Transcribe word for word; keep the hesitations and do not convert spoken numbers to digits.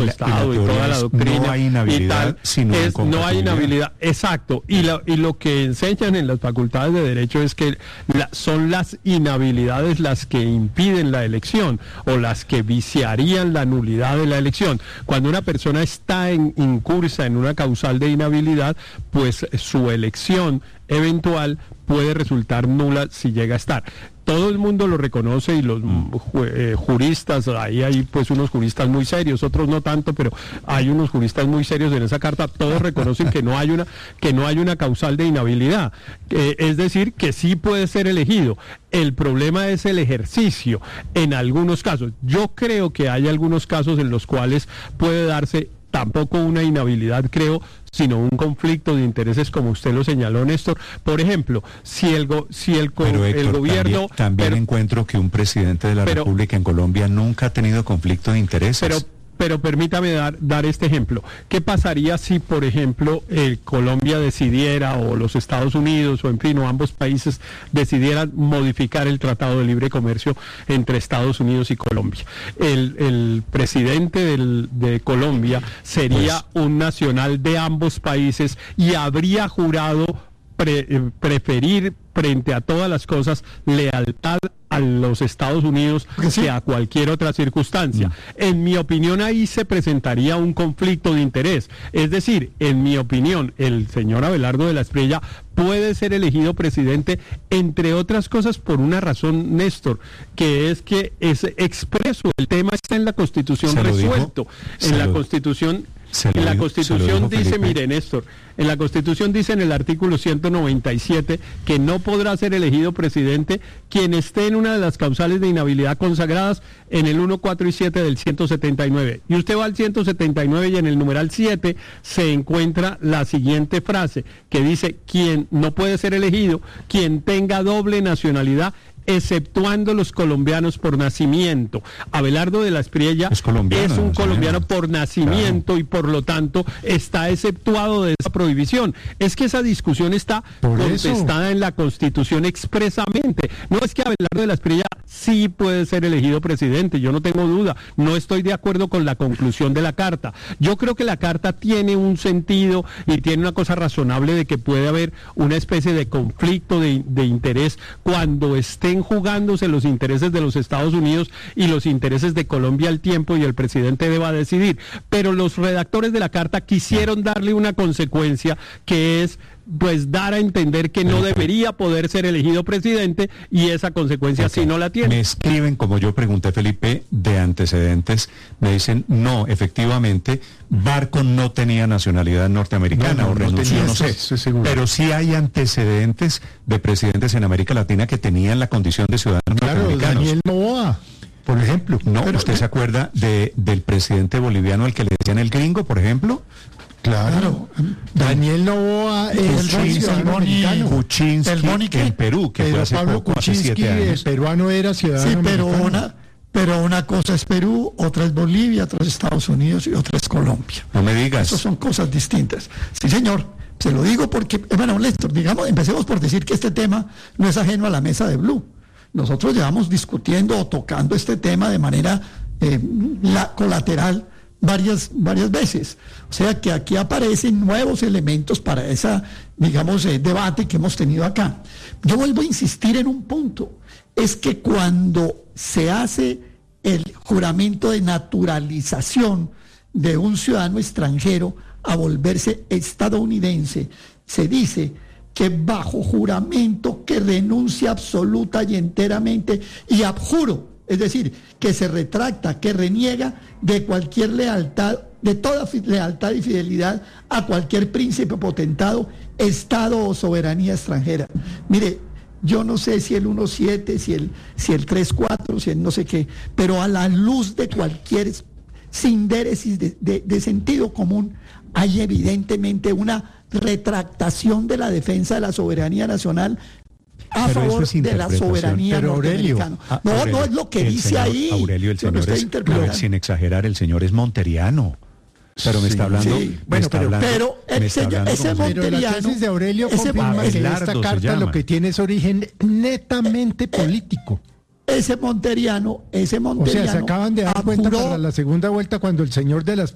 la, Estado y, y toda la doctrina. No hay inhabilidad, y tal, sino es, no hay inhabilidad, exacto. Y, la, y lo que enseñan en las facultades de Derecho es que la, son las inhabilidades las que impiden la elección o las que viciarían la nulidad de la elección. Cuando una persona está en, incursa en una causal de inhabilidad, pues su elección eventual puede resultar nula si llega a estar. Todo el mundo lo reconoce y los eh, juristas, ahí hay pues unos juristas muy serios, otros no tanto, pero hay unos juristas muy serios en esa carta, todos reconocen que no hay una que no hay una causal de inhabilidad, eh, es decir, que sí puede ser elegido. El problema es el ejercicio en algunos casos. Yo creo que hay algunos casos en los cuales puede darse tampoco una inhabilidad, creo, sino un conflicto de intereses, como usted lo señaló, Néstor. Por ejemplo, si el go, si el, co, pero, Héctor, el gobierno... También, también pero, encuentro que un presidente de la pero, República en Colombia nunca ha tenido conflicto de intereses. Pero, Pero permítame dar, dar este ejemplo. ¿Qué pasaría si, por ejemplo, eh, Colombia decidiera, o los Estados Unidos, o en fin, o ambos países decidieran modificar el Tratado de Libre Comercio entre Estados Unidos y Colombia? El, el presidente del, de Colombia sería pues, un nacional de ambos países y habría jurado pre, eh, preferir frente a todas las cosas lealtad a los Estados Unidos sí. que a cualquier otra circunstancia. Mm. En mi opinión, ahí se presentaría un conflicto de interés. Es decir, en mi opinión, el señor Abelardo de la Espriella puede ser elegido presidente, entre otras cosas, por una razón, Néstor, que es que es expreso. El tema está en la Constitución resuelto. En la Constitución... En la Constitución dice, mire, Néstor, en la Constitución dice en el artículo ciento noventa y siete que no podrá ser elegido presidente quien esté en una de las causales de inhabilidad consagradas en el uno, cuatro y siete del ciento setenta y nueve. Y usted va al ciento setenta y nueve y en el numeral siete se encuentra la siguiente frase que dice: quien no puede ser elegido, quien tenga doble nacionalidad, exceptuando los colombianos por nacimiento. Abelardo de la Espriella es, es un colombiano por nacimiento, claro, y por lo tanto está exceptuado de esa prohibición. Es que esa discusión está por contestada eso. En la Constitución expresamente. No es que Abelardo de la Espriella sí puede ser elegido presidente, yo no tengo duda, no estoy de acuerdo con la conclusión de la Carta. Yo creo que la Carta tiene un sentido y tiene una cosa razonable de que puede haber una especie de conflicto de, de interés cuando esté jugándose los intereses de los Estados Unidos y los intereses de Colombia al tiempo y el presidente deba decidir. Pero los redactores de la Carta quisieron darle una consecuencia que es pues dar a entender que no debería poder ser elegido presidente, y esa consecuencia okay. sí no la tiene. Me escriben, como yo pregunté, Felipe, de antecedentes, me dicen, no, efectivamente, Barco no tenía nacionalidad norteamericana, no, no, o renunció, no, no sé, eso, eso pero sí hay antecedentes de presidentes en América Latina que tenían la condición de ciudadanos claro, norteamericanos. Daniel Noboa, por ejemplo. No, pero, ¿usted se acuerda de, del presidente boliviano al que le decían el gringo, por ejemplo? Claro, Daniel Noboa es ciudadano americano. Kuczynski en Perú, que Pedro fue hace Pablo poco, hace siete años. El peruano era ciudadano sí, pero americano. Una, pero una cosa es Perú, otra es Bolivia, otra es Estados Unidos y otra es Colombia. No me digas. Esas son cosas distintas. Sí, señor, se lo digo porque, bueno, Néstor, digamos, empecemos por decir que este tema no es ajeno a la mesa de Blue. Nosotros llevamos discutiendo o tocando este tema de manera eh, la, colateral varias varias veces, o sea que aquí aparecen nuevos elementos para esa, digamos, eh, debate que hemos tenido acá. Yo vuelvo a insistir en un punto, es que cuando se hace el juramento de naturalización de un ciudadano extranjero a volverse estadounidense, se dice que bajo juramento que renuncia absoluta y enteramente y abjuro, es decir, que se retracta, que reniega de cualquier lealtad, de toda lealtad y fidelidad a cualquier príncipe potentado, estado o soberanía extranjera. Mire, yo no sé si el uno siete, si el, si el tres cuatro, si el no sé qué, pero a la luz de cualquier sindéresis de, de, de sentido común, hay evidentemente una retractación de la defensa de la soberanía nacional a pero favor es de la soberanía pero Aurelio, norteamericana. No, Aurelio, no es lo que dice señor, ahí. Aurelio, el señor es, pero sin exagerar, el señor es monteriano. Pero me sí, está hablando, sí. bueno, pero, hablando, pero el señor, ese monteriano, pero la tesis de Aurelio confirma que esta carta lo que tiene es origen netamente político. Ese monteriano, ese monteriano. O sea, se acaban de dar cuenta para la segunda vuelta cuando el señor de las